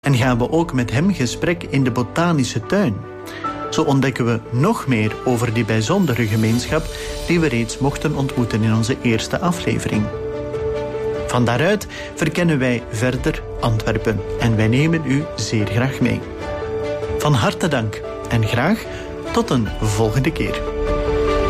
En gaan we ook met hem gesprek in de botanische tuin. Zo ontdekken we nog meer over die bijzondere gemeenschap die we reeds mochten ontmoeten in onze eerste aflevering. Van daaruit verkennen wij verder Antwerpen en wij nemen u zeer graag mee. Van harte dank en graag tot een volgende keer.